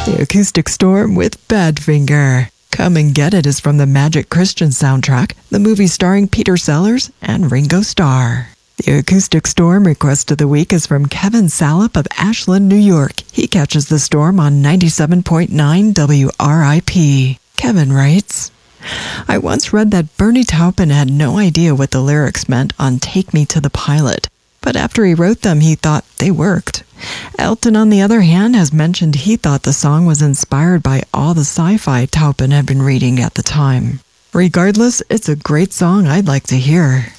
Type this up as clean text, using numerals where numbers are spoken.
The Acoustic Storm with Badfinger. Come and Get It is from the Magic Christian soundtrack, the movie starring Peter Sellers and Ringo Starr. The Acoustic Storm request of the week is from Kevin Salop of Ashland, New York. He catches the storm on 97.9 WRIP. Kevin writes, I once read that Bernie Taupin had no idea what the lyrics meant on Take Me to the Pilot, but after he wrote them, he thought they worked. Elton, on the other hand, has mentioned he thought the song was inspired by all the sci-fi Taupin had been reading at the time. Regardless, it's a great song I'd like to hear.